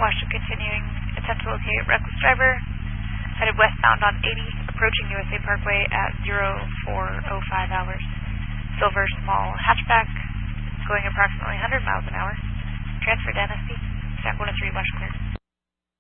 Washington continuing. Attempt to locate reckless driver. Headed westbound on 80, approaching USA Parkway at 04:05 hours. Silver small hatchback, going approximately 100 miles an hour. Transfer to NSC. Stack 103, Washington.